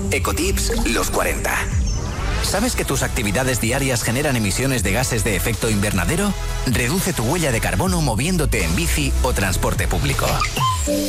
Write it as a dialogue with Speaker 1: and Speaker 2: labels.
Speaker 1: Ecotips, los 40. ¿Sabes que tus actividades diarias generan emisiones de gases de efecto invernadero? Reduce tu huella de carbono moviéndote en bici o transporte público.